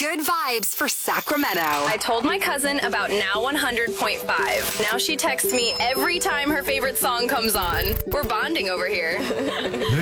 good vibes for Sacramento. I told my cousin about Now 100.5. Now she texts me every time her favorite song comes on. We're bonding over here.